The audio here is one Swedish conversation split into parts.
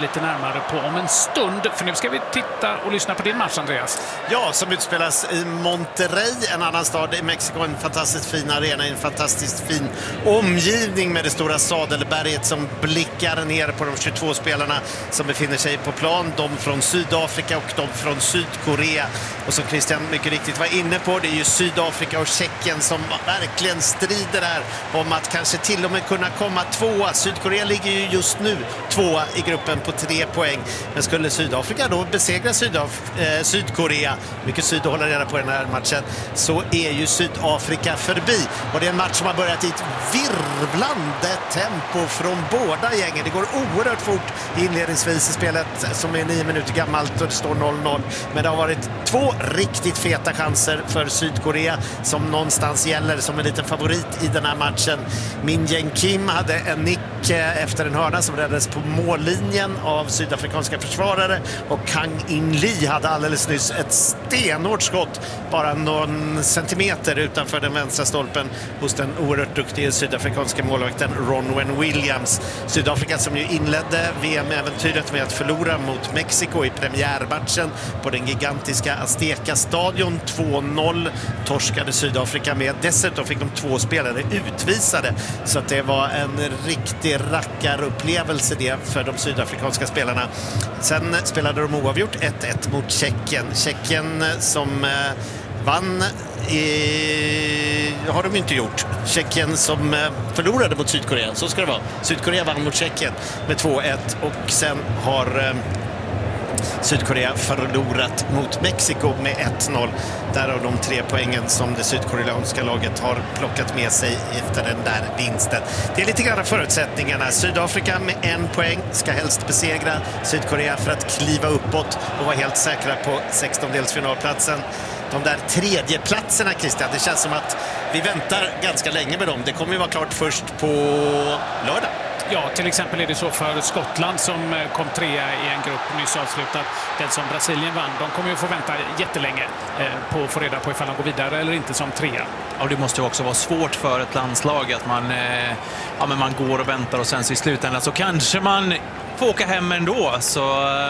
lite närmare på om en stund. För nu ska vi titta och lyssna på din match, Andreas. Ja, som utspelas i Monterrey, en annan stad i Mexiko. En fantastiskt fin arena, en fantastiskt fin omgivning med det stora sadelberget som blickar ner på de 22 spelarna som befinner sig på plan. De från Sydafrika och de från Sydkorea. Och som Christian mycket riktigt var inne på, det är ju Sydafrika och Tjeckien som verkligen strider här om att kanske till och med kunna komma tvåa. Sydkorea ligger ju just nu tvåa i gruppen på 3 poäng. Men skulle Sydafrika då besegra Sydkorea, mycket syd att hålla reda på den här matchen, så är ju Sydafrika förbi. Och det är en match som har börjat i ett virvlande tempo från båda gängen. Det går oerhört fort inledningsvis i spelet som är 9 minuter gammalt och det står 0-0. Men det har varit 2 riktigt feta chanser för Sydkorea som någonstans gäller som en liten favorit i den här matchen. Min Jae Kim hade en nick efter en hörna som räddades på mållinjen av sydafrikanska försvarare, och Kang In Lee hade alldeles nyss ett stenhårt skott bara någon centimeter utanför den vänstra stolpen hos den oerhört duktiga sydafrikanska målvakten Ronwen Williams. Sydafrika som ju inledde VM-äventyret med att förlora mot Mexiko i premiärmatchen på den gigantiska Azteca-stadion 2-0 torskade Sydafrika med. Dessutom fick de 2 spelare utvisade, så att det var en riktig rackarupplevelse det för de sydafrikanska spelarna. Sen spelade de oavgjort 1-1 mot Tjeckien som vann har de inte gjort. Tjeckien som förlorade mot Sydkorea, så ska det vara. Sydkorea vann mot Tjeckien med 2-1 och sen har Sydkorea förlorat mot Mexiko med 1-0. Därav de 3 poängen som det sydkoreanska laget har plockat med sig efter den där vinsten. Det är lite grann förutsättningarna. Sydafrika med 1 poäng ska helst besegra Sydkorea för att kliva uppåt och vara helt säkra på 16-delsfinalplatsen. De där 3:e platserna, Christian, det känns som att vi väntar ganska länge med dem. Det kommer ju vara klart först på lördag. Ja, till exempel är det så för Skottland som kom 3 i en grupp nyss avslutad. Den som Brasilien vann, de kommer ju få vänta jättelänge på att få reda på ifall de går vidare eller inte som 3. Ja, det måste ju också vara svårt för ett landslag att man går och väntar och sen så i slutändan så kanske man får åka hem ändå. Så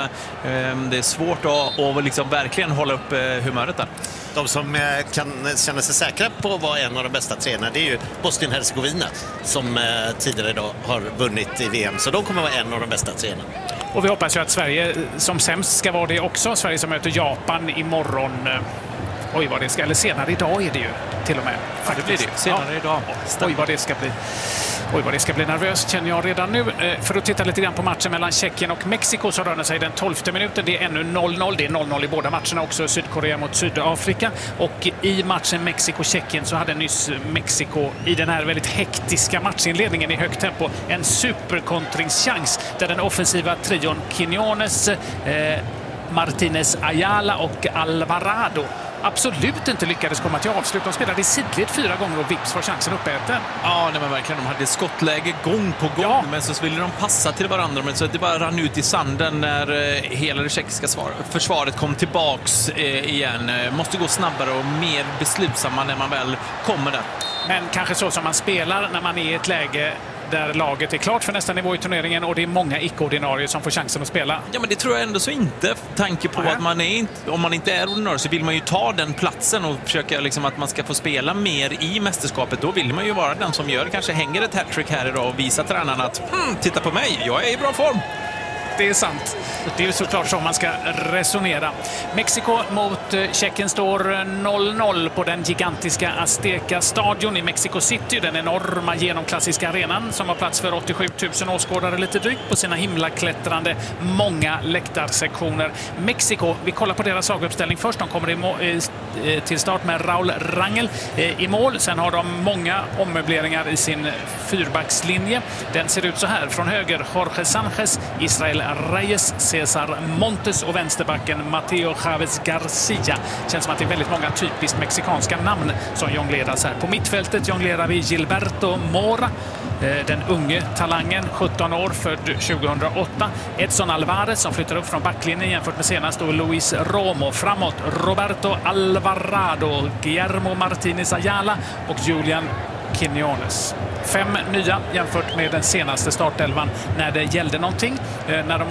det är svårt att liksom verkligen hålla upp humöret där. De som kan känna sig säkra på att vara en av de bästa treorna, det är ju Bosnien-Hercegovina som tidigare idag har vunnit i VM. Så de kommer vara en av de bästa treorna. Och vi hoppas ju att Sverige som sämst ska vara det också. Sverige som möter Japan imorgon. Oj, vad det ska, eller senare idag är det ju till och med. Ja, det blir det. Senare idag. Oj, vad det ska bli. Oj, vad det ska bli nervöst känner jag redan nu. För att titta lite grann på matchen mellan Tjeckien och Mexiko så rör det sig den 12:e minuten. Det är ännu 0-0. Det är 0-0 i båda matcherna också. Sydkorea mot Sydafrika. Och i matchen Mexiko-Tjeckien så hade nyss Mexiko i den här väldigt hektiska matchinledningen i högt tempo en superkontringschans där den offensiva trion Quiñones, Martínez Ayala och Alvarado absolut inte lyckades komma till avslut. De spelade i sidled 4 gånger och vips var chansen uppäten. Ja, nej, men verkligen. De hade skottläge gång på gång, men så ville de passa till varandra. Men så det bara rann ut i sanden när hela det tjeckiska försvaret kom tillbaks igen. Måste gå snabbare och mer beslutsamma när man väl kommer där. Men kanske så som man spelar när man är i ett läge där laget är klart för nästa nivå i turneringen och det är många icke-ordinarier som får chansen att spela. Ja, men det tror jag ändå så inte. Tanke på att om man inte är ordinarie så vill man ju ta den platsen och försöka liksom att man ska få spela mer i mästerskapet. Då vill man ju vara den som kanske hänger ett hattrick här idag och visa tränarna att titta på mig, jag är i bra form. Det är sant. Det är såklart så man ska resonera. Mexiko mot Tjeckien står 0-0 på den gigantiska Azteca-stadion i Mexico City. Den enorma genomklassiska arenan som har plats för 87 000 åskådare lite drygt på sina himlaklättrande många läktarsektioner. Mexiko, vi kollar på deras laguppställning först. De kommer till start med Raúl Rangel i mål. Sen har de många ommöbleringar i sin fyrbackslinje. Den ser ut så här. Från höger Jorge Sánchez, Israel Reyes, César Montes och vänsterbacken Mateo Chavez Garcia. Känns som att det är väldigt många typiskt mexikanska namn som jongleras här. På mittfältet jonglerar vi Gilberto Mora, den unge talangen, 17 år, född 2008. Edson Alvarez som flyttar upp från backlinjen jämfört med senast, och Luis Romo. Framåt Roberto Alvarado, Guillermo Martínez Ayala och Julian Quiñones. 5 nya jämfört med den senaste startelvan när det gällde någonting. När de också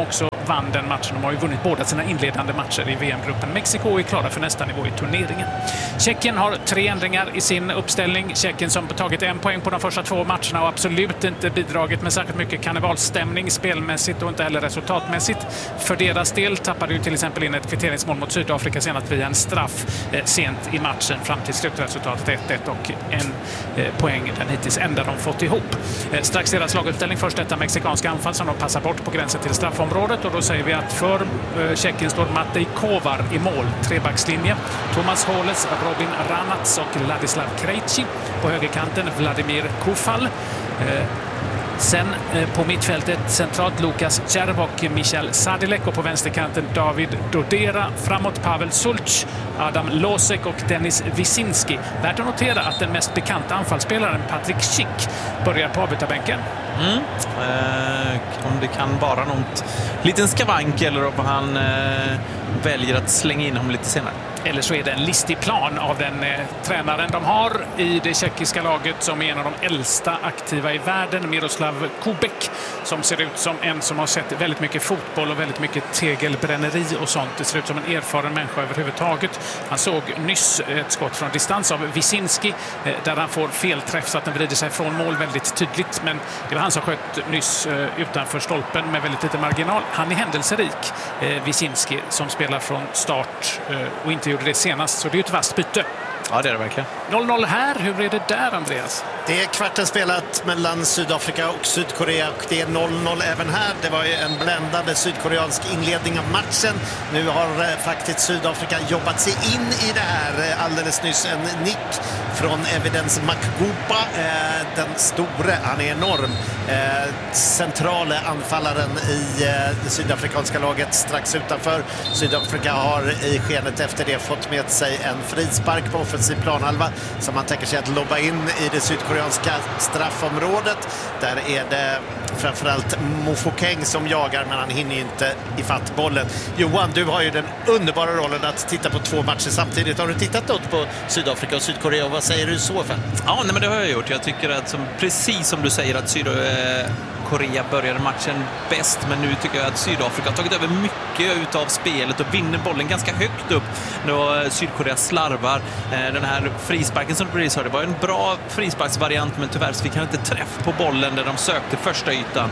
vann den matchen. De har ju vunnit båda sina inledande matcher i VM-gruppen. Mexiko är klara för nästa nivå i turneringen. Tjeckien har 3 ändringar i sin uppställning. Tjeckien som tagit 1 poäng på de första 2 matcherna och absolut inte bidragit med särskilt mycket karnevalstämning spelmässigt och inte heller resultatmässigt. För deras del tappade ju till exempel in ett kvitteringsmål mot Sydafrika senast via en straff sent i matchen fram till slutresultatet 1-1 och 1 poäng den hittills enda de fått ihop. Strax deras laguppställning, först detta mexikanska anfall som de passar bort på gränsen till straffområdet, och då säger vi att för Tjeckien står Matej Kovar i mål, 3-backslinje. Tomas Holes, Robin Ranats och Ladislav Krejci. På högerkanten Vladimir Kufal. Sen på mittfältet centralt Lukas Červ och Michal Sadilek, och på vänsterkanten David Dodera, framåt Pavel Sulc, Adam Losek och Denis Wisinski. Värt att notera att den mest bekanta anfallsspelaren Patrik Schick börjar på avbytarbänken. Om det kan vara något liten skavank eller om han väljer att slänga in honom lite senare. Eller så är det en listig plan av den tränaren de har i det tjeckiska laget som är en av de äldsta aktiva i världen, Miroslav Kubek, som ser ut som en som har sett väldigt mycket fotboll och väldigt mycket tegelbränneri och sånt. Det ser ut som en erfaren människa överhuvudtaget. Han såg nyss ett skott från distans av Wisinski där han får felträff så att den vrider sig från mål väldigt tydligt, men det var han som sköt nyss utanför stolpen med väldigt lite marginal. Han är händelserik, Wisinski, som spelar från start och inte gjorde det senast, så det är ett vasst byte. Ja, det är det verkligen. 0-0 här. Hur är det där, Andreas? Det är kvarten spelat mellan Sydafrika och Sydkorea och det är 0-0 även här. Det var ju en bländande sydkoreansk inledning av matchen. Nu har faktiskt Sydafrika jobbat sig in i det här. Alldeles nyss en nick från Evidence Makupa. Den store, han är enorm. Centrala anfallaren i det sydafrikanska laget strax utanför. Sydafrika har i skenet efter det fått med sig en frispark på offensiv planhalva som man tänker sig att lobba in i det sydkoreanska straffområdet. Där är det framförallt Mofokeng som jagar, men han hinner inte i fatt bollen. Johan, du har ju den underbara rollen att titta på 2 matcher samtidigt. Har du tittat något på Sydafrika och Sydkorea och vad säger du så för? Ja, nej, men det har jag gjort. Jag tycker att precis som du säger att Sydkorea började matchen bäst, men nu tycker jag att Sydafrika har tagit över mycket utav spelet och vinner bollen ganska högt upp då Sydkorea slarvar. Den här frisparken som precis hörde var en bra frisparksvariant, men tyvärr så fick han inte träff på bollen där de sökte första ytan.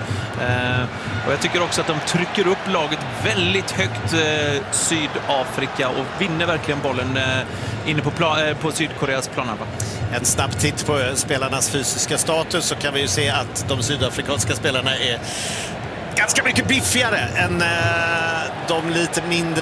Och jag tycker också att de trycker upp laget väldigt högt, Sydafrika, och vinner verkligen bollen inne på Sydkoreas planhalva. En snabb titt på spelarnas fysiska status, så kan vi ju se att de sydafrikanska spelarna är ganska mycket biffigare än de lite mindre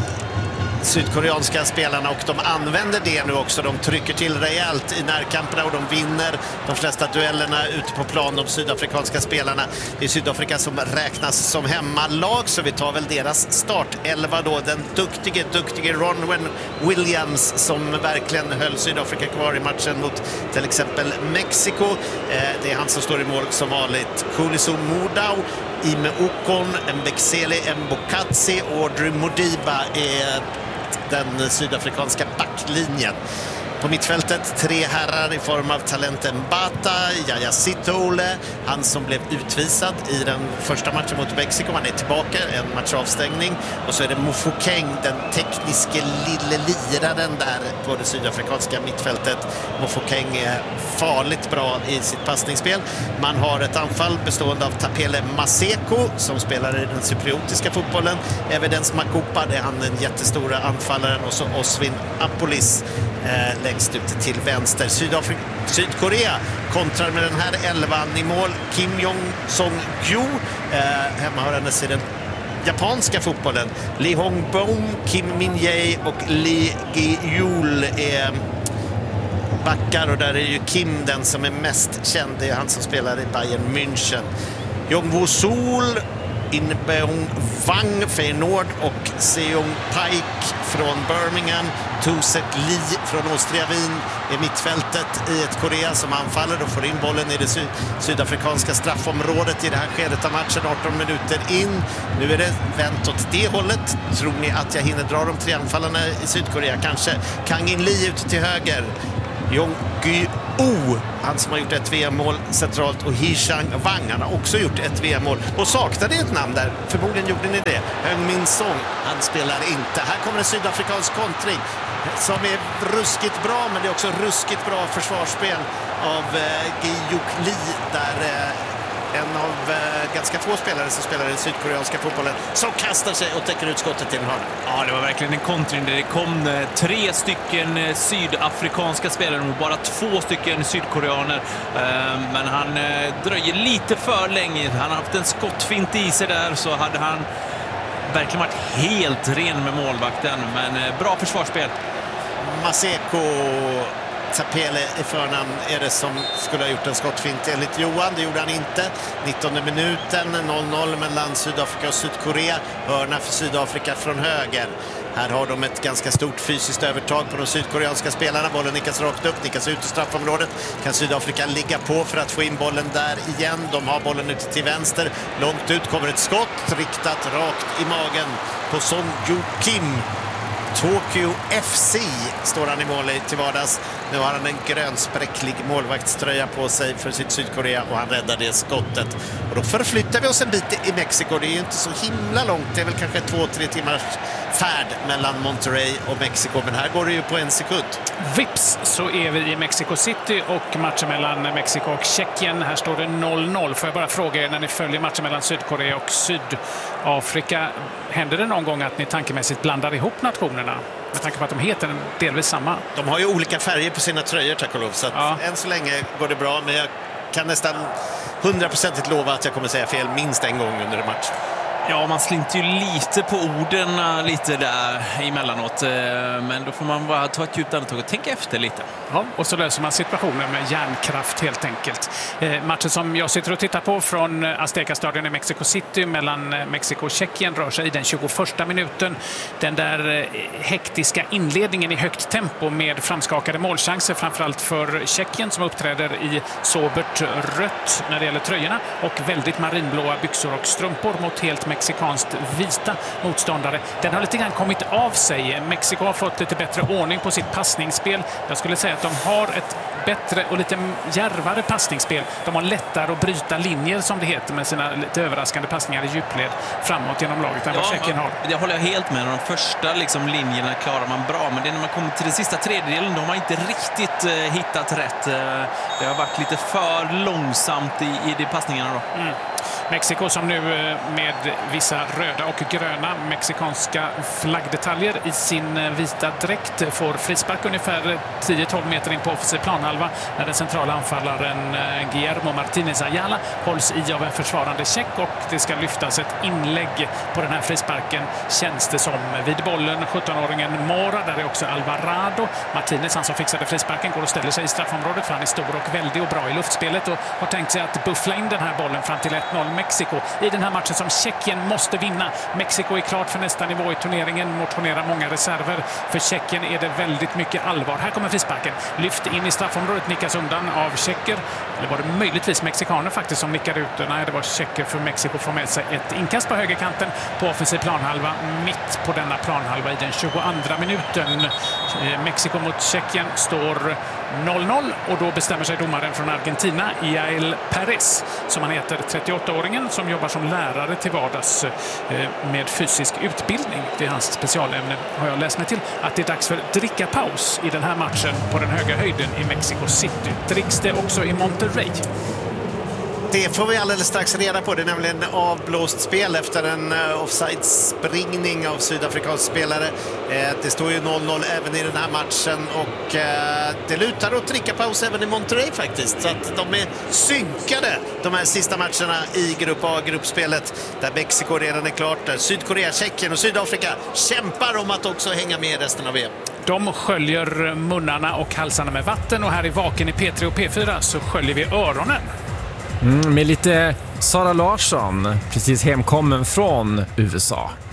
sydkoreanska spelarna, och de använder det nu också. De trycker till rejält i närkamperna och de vinner de flesta duellerna ute på plan, de sydafrikanska spelarna. Det är Sydafrika som räknas som hemmalag, så vi tar väl deras startelva då. Den duktige Ronwen Williams som verkligen höll Sydafrika kvar i matchen mot till exempel Mexiko. Det är han som står i mål som vanligt. Kuliso Mudau, Ime Okon, Mbexele Mbokatsi och Audrey Modiba är den sydafrikanska backlinjen. På mittfältet 3 herrar i form av talenten Mbata, Yaya Sitole, han som blev utvisad i den första matchen mot Mexiko, han är tillbaka, en matchavstängning. Och så är det Mofokeng, den tekniske lille liraren där på det sydafrikanska mittfältet. Mofokeng är farligt bra i sitt passningsspel. Man har ett anfall bestående av Tapele Maseko som spelar i den cypriotiska fotbollen. Evidence Makupa, det är han den jättestora anfallaren, och så Oswin Apolis längst ut till vänster. Sydkorea kontrar med den här 11:an i mål. Kim Jong-song-gyu, hemmahörandes i den japanska fotbollen. Lee Hong-bom, Kim Min-jae och Lee Gi-yul är backar, och där är ju Kim den som är mest känd. Det är han som spelar i Bayern München. Jong-woo-sul, In-beong Wang, Feyenoord, och Seong Paik från Birmingham. Tusek Lee från Austria Wien är mittfältet i ett Korea som anfaller och får in bollen i det sydafrikanska straffområdet i det här skedet av matchen. 18 minuter in. Nu är det vänt åt det hållet. Tror ni att jag hinner dra de 3 anfallarna i Sydkorea? Kanske Kang In Lee ute till höger. han som har gjort ett VM-mål centralt, och Hishang Wang, han har också gjort ett VM-mål och saknade ett namn där. Förmodligen gjorde ni det. Heung-min Song, han spelar inte. Här kommer en sydafrikansk kontring som är ruskigt bra, men det är också ruskigt bra försvarsspel av Gi-Juk Lee, där en av ganska få spelare som spelar i den sydkoreanska fotbollen, som kastar sig och täcker ut skottet till en hörna. Ja, det var verkligen en kontring där det kom 3 stycken sydafrikanska spelare och bara 2 stycken sydkoreaner. Men han dröjer lite för länge. Han har haft en skottfint i sig där, så hade han verkligen varit helt ren med målvakten. Men bra försvarsspel. Maseko Tapele i förnamn är det som skulle ha gjort en skottfint enligt Johan. Det gjorde han inte. 19 minuten, 0-0 mellan Sydafrika och Sydkorea. Hörna för Sydafrika från höger. Här har de ett ganska stort fysiskt övertag på de sydkoreanska spelarna. Bollen nickas rakt upp, nickas ut i straffområdet. Kan Sydafrika ligga på för att få in bollen där igen. De har bollen ute till vänster. Långt ut kommer ett skott, riktat rakt i magen på Son Joo Kim. Tokyo FC står han i mål till vardags. Nu har han en grönspräcklig målvaktströja på sig för sitt Sydkorea, och han räddar det skottet. Och då förflyttar vi oss en bit i Mexiko. Det är ju inte så himla långt. Det är väl kanske 2-3 timmars färd mellan Monterrey och Mexiko. Men här går det ju på en sekund. Vips så är vi i Mexico City och matchen mellan Mexiko och Tjeckien. Här står det 0-0. Får jag bara fråga er, när ni följer matchen mellan Sydkorea och Sydafrika, händer det någon gång att ni tankemässigt blandar ihop nationerna? Med tanke på att de heter delvis samma. De har ju olika färger på sina tröjor, tack och lov. Så att än så länge går det bra, men jag kan nästan 100% lova att jag kommer säga fel minst en gång under en match. Ja, man slinter ju lite på orden lite där emellanåt. Men då får man bara ta ett djupt andetag och tänka efter lite. Ja, och så löser man situationen med hjärnkraft helt enkelt. Matchen som jag sitter och tittar på från Azteca-stadion i Mexico City mellan Mexiko och Tjeckien rör sig i den 21 minuten. Den där hektiska inledningen i högt tempo med framskakade målchanser, framförallt för Tjeckien som uppträder i sobert rött när det gäller tröjorna och väldigt marinblåa byxor och strumpor mot helt mexikanskt vita motståndare. Den har lite grann kommit av sig. Mexiko har fått lite bättre ordning på sitt passningsspel. Jag skulle säga att de har ett bättre och lite djärvare passningsspel. De har lättare att bryta linjer, som det heter, med sina lite överraskande passningar i djupled framåt genom laget än vad Tjeckien har. Det håller jag helt med. De första linjerna klarar man bra, men det är när man kommer till den sista tredjedelen, de har inte riktigt hittat rätt. Det har varit lite för långsamt i de passningarna då. Mexiko som nu med vissa röda och gröna mexikanska flaggdetaljer i sin vita dräkt får frispark ungefär 10-12 meter in på offensiv planhalva när den centrala anfallaren Guillermo Martínez Ayala hålls i av en försvarande tjeck, och det ska lyftas ett inlägg på den här frisparken, känns det som. Vid bollen 17-åringen Mora, där är också Alvarado. Martínez, han som fixade frisparken, går och ställer sig i straffområdet för han är stor och väldig och bra i luftspelet och har tänkt sig att buffla in den här bollen fram till 1-0 Mexiko i den här matchen som Tjeckien måste vinna. Mexiko är klart för nästa nivå i turneringen, motionerar många reserver. För Tjeckien är det väldigt mycket allvar. Här kommer frisparken, lyft in i straffområdet, nickas undan av tjecker. Eller var det möjligtvis mexikaner faktiskt som nickade ut? Nej, det var tjecker, för Mexiko får med sig ett inkast på högerkanten på offensiv planhalva, mitt på denna planhalva i den 22 minuten. Mexiko mot Tjeckien står 0-0 och då bestämmer sig domaren från Argentina, Yael Perez, som han heter, 38-åringen som jobbar som lärare till vardags med fysisk utbildning. Det är hans specialämne, har jag läst mig till, att det är dags för drickapaus i den här matchen på den höga höjden i Mexico City. Dricks det också i Monterrey? Det får vi alldeles strax reda på. Det är nämligen avblåst spel efter en offside-springning av sydafrikansk spelare. Det står ju 0-0 även i den här matchen och det lutar åt drickapaus även i Monterrey faktiskt. Så att de är synkade, de här sista matcherna i Grupp A-gruppspelet, där Mexiko redan är klart, där Sydkorea, Tjeckien och Sydafrika kämpar om att också hänga med resten av EM. De sköljer munnarna och halsarna med vatten, och här i Vaken i P3 och P4 så sköljer vi öronen. Med lite Sara Larsson, precis hemkommen från USA.